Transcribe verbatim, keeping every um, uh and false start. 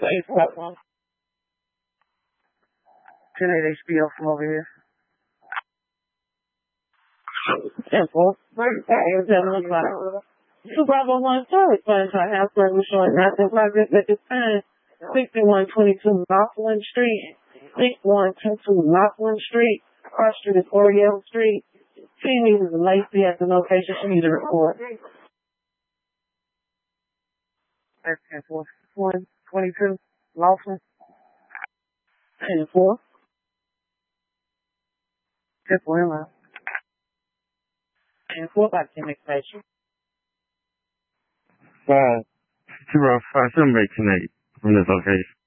Wait, what one? ten eight H B L from over here. Simple. Two Bravo one third, but I have service short, not the private at this time. sixty-one twenty-two Laughlin Street, sixty-one twenty-two Laughlin Street, Cross Street is Oriel Street. Team is Lacey at the location she needs to report. That's ten four one twenty-two Laughlin. ten four. ten four in line. ten four by ten extension. Five zero five seven eight ten eight from this location.